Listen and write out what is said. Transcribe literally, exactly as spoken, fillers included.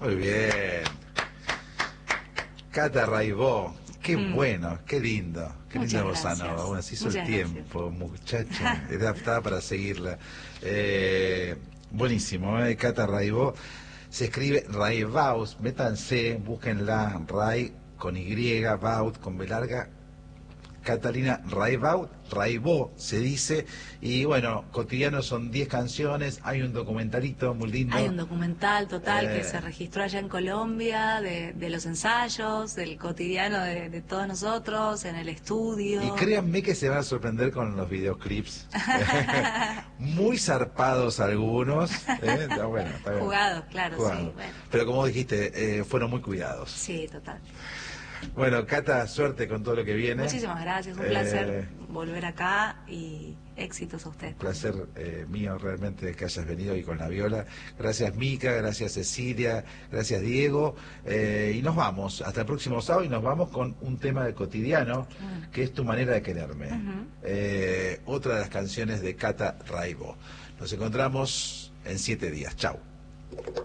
Muy bien. Cata Raibó. Qué mm. bueno, qué lindo, qué Muchas linda bossa gracias. nova. Bueno, se hizo Muchas el tiempo, gracias. muchacha. Estaba para seguirla. Eh, buenísimo, ¿eh? Cata Raibó. Se escribe Raibaus, métanse, búsquenla, Ray con Y, Baut con B larga. Catalina Raibaut, Raibó se dice, y bueno, cotidiano son diez canciones, hay un documentalito muy lindo. Hay un documental total eh, que se registró allá en Colombia, de, de los ensayos, del cotidiano de, de todos nosotros, en el estudio. Y créanme que se van a sorprender con los videoclips, muy zarpados algunos, ¿eh? Está bueno, está bueno. Jugados, claro, Jugados. Sí. Bueno. Pero como dijiste, eh, fueron muy cuidados. Sí, total. Bueno, Cata, suerte con todo lo que viene. Muchísimas gracias, un placer eh, volver acá y éxitos a ustedes. Un placer eh, mío realmente que hayas venido y con la viola. Gracias Mica, gracias Cecilia, gracias Diego. Eh, y nos vamos, hasta el próximo sábado y nos vamos con un tema de cotidiano, uh-huh. que es Tu manera de quererme. Uh-huh. eh, otra de las canciones de Cata Raibó. Nos encontramos en siete días. Chau.